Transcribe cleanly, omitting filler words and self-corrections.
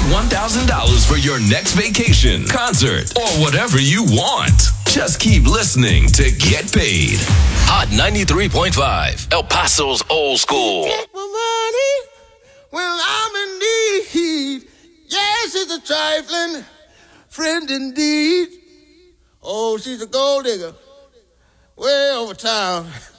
$1,000 for your next vacation, concert, or whatever you want. Just keep listening to Get Paid. Hot 93.5, El Paso's old school. Take my money when I'm in need. Yes, it's a trifling friend indeed. Oh, she's a gold digger way over town.